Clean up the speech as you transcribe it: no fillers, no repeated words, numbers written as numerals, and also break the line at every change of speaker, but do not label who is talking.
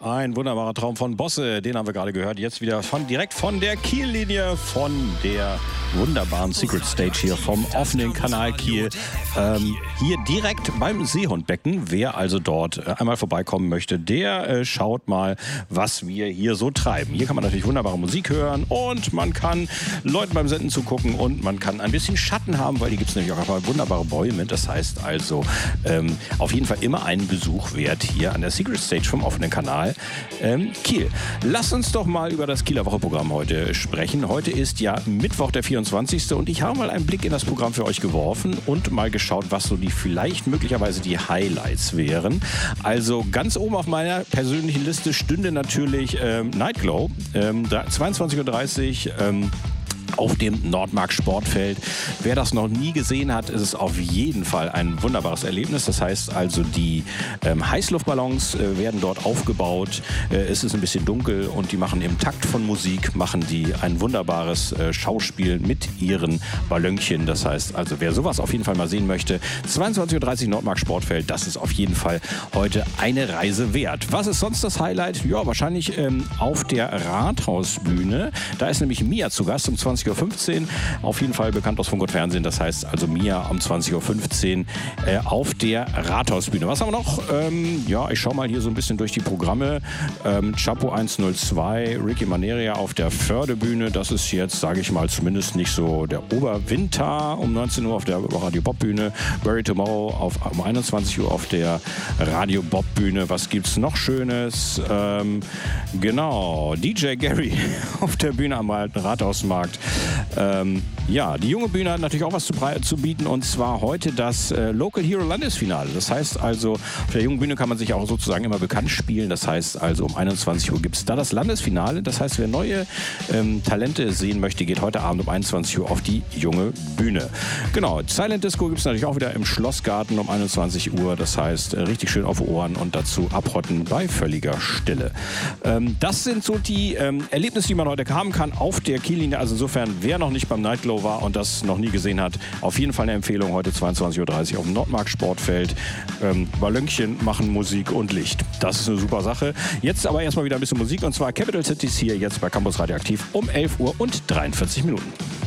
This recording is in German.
Ein wunderbarer Traum von Bosse, den haben wir gerade gehört. Jetzt wieder direkt von der Kiellinie, von der wunderbaren Secret Stage hier vom offenen Kanal Kiel. Hier direkt beim Seehundbecken. Wer also dort einmal vorbeikommen möchte, der schaut mal, was wir hier so treiben. Hier kann man natürlich wunderbare Musik hören und man kann Leuten beim Senden zugucken und man kann ein bisschen Schatten haben, weil hier gibt es nämlich auch einfach wunderbare Bäume. Das heißt also auf jeden Fall immer einen Besuch wert hier an der Secret Stage vom offenen Kanal Kiel. Lass uns doch mal über das Kieler Wocheprogramm heute sprechen. Heute ist ja Mittwoch, der 24. und ich habe mal einen Blick in das Programm für euch geworfen und mal geschaut, was so möglicherweise die Highlights wären. Also ganz oben auf meiner persönlichen Liste stünde natürlich Nightglow, 22:30 Uhr. Auf dem Nordmark Sportfeld. Wer das noch nie gesehen hat, ist es auf jeden Fall ein wunderbares Erlebnis. Das heißt also, die Heißluftballons werden dort aufgebaut. Es ist ein bisschen dunkel und die machen im Takt von Musik, ein wunderbares Schauspiel mit ihren Ballönchen. Das heißt also, wer sowas auf jeden Fall mal sehen möchte, 22:30 Uhr Nordmark Sportfeld, das ist auf jeden Fall heute eine Reise wert. Was ist sonst das Highlight? Ja, wahrscheinlich auf der Rathausbühne. Da ist nämlich Mia zu Gast um 20:15 Uhr. Auf jeden Fall bekannt aus Funk und Fernsehen. Das heißt also Mia um 20:15 Uhr auf der Rathausbühne. Was haben wir noch? Ich schaue mal hier so ein bisschen durch die Programme. Chapo 102, Ricky Maneria auf der Fördebühne. Das ist jetzt, sage ich mal, zumindest nicht so der Oberwinter. Um 19 Uhr auf der Radio Bob Bühne. Bury Tomorrow um 21 Uhr auf der Radio Bob Bühne. Was gibt's noch Schönes? DJ Gary auf der Bühne am alten Rathausmarkt. Die junge Bühne hat natürlich auch was zu bieten, und zwar heute das Local Hero Landesfinale. Das heißt also, auf der jungen Bühne kann man sich auch sozusagen immer bekannt spielen. Das heißt also, um 21 Uhr gibt es da das Landesfinale. Das heißt, wer neue Talente sehen möchte, geht heute Abend um 21 Uhr auf die junge Bühne. Genau, Silent Disco gibt es natürlich auch wieder im Schlossgarten um 21 Uhr. Das heißt, richtig schön auf Ohren und dazu abrotten bei völliger Stille. Das sind so die Erlebnisse, die man heute haben kann auf der Kiellinie. Also insofern, wer noch nicht beim Nightglow war und das noch nie gesehen hat, auf jeden Fall eine Empfehlung. Heute 22:30 Uhr auf dem Nordmark Sportfeld. Ballönchen machen Musik und Licht. Das ist eine super Sache. Jetzt aber erstmal wieder ein bisschen Musik, und zwar Capital Cities hier jetzt bei Campus Radioaktiv um 11:43 Uhr.